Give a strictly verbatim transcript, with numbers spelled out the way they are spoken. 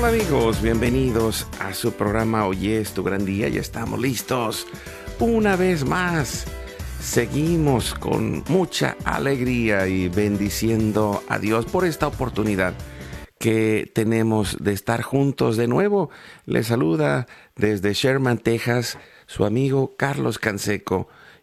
Hola amigos, bienvenidos a su programa Hoy es tu gran día. Ya estamos listos una vez más. Seguimos con mucha alegría y bendiciendo a Dios por esta oportunidad que tenemos de estar juntos de nuevo. Les saluda desde Sherman, Texas, su amigo Carlos Canseco.